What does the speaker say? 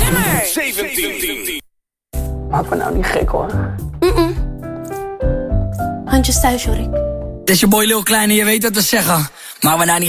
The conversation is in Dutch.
17. Maak me nou niet gek hoor. Handjes thuis, Jorik. Dit is je boy Lil Kleine, je weet wat we zeggen. Maar we nou niet